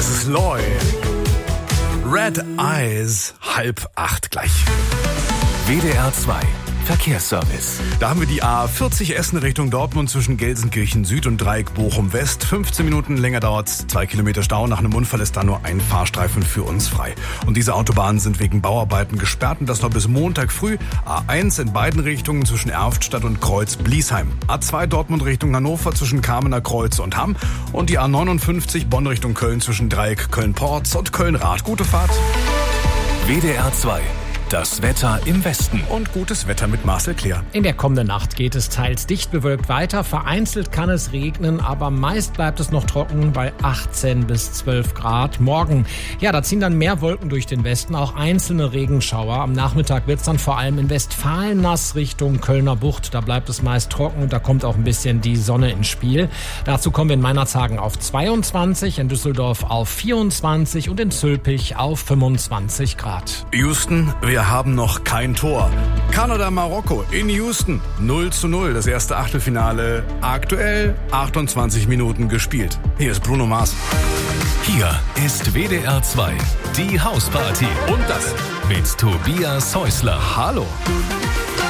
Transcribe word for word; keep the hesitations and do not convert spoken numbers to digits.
Es ist Loy. Red Eyes, halb acht gleich. W D R zwei Verkehrsservice. Da haben wir die A vierzig Essen Richtung Dortmund zwischen Gelsenkirchen Süd und Dreieck Bochum West. fünfzehn Minuten länger dauert's, zwei Kilometer Stau. Nach einem Unfall ist da nur ein Fahrstreifen für uns frei. Und diese Autobahnen sind wegen Bauarbeiten gesperrt und das noch bis Montag früh. A eins in beiden Richtungen zwischen Erftstadt und Kreuz-Bliesheim. A zwei Dortmund Richtung Hannover zwischen Kamener Kreuz und Hamm. Und die A neunundfünfzig Bonn Richtung Köln zwischen Dreieck Köln-Porz und Köln-Rath. Gute Fahrt. W D R zwei. Das Wetter im Westen. Und gutes Wetter mit Marcel Kleer. In der kommenden Nacht geht es teils dicht bewölkt weiter. Vereinzelt kann es regnen, aber meist bleibt es noch trocken bei achtzehn bis zwölf Grad. Morgen, ja, da ziehen dann mehr Wolken durch den Westen, auch einzelne Regenschauer. Am Nachmittag wird es dann vor allem in Westfalen nass Richtung Kölner Bucht. Da bleibt es meist trocken und da kommt auch ein bisschen die Sonne ins Spiel. Dazu kommen wir in Meinerzhagen auf zweiundzwanzig, in Düsseldorf auf vierundzwanzig und in Zülpich auf fünfundzwanzig Grad. Houston, wir haben noch kein Tor. Kanada, Marokko in Houston. null zu null, das erste Achtelfinale. Aktuell achtundzwanzig Minuten gespielt. Hier ist Bruno Mars. Hier ist W D R zwei, die Hausparty. Und das mit Tobias Häusler. Hallo.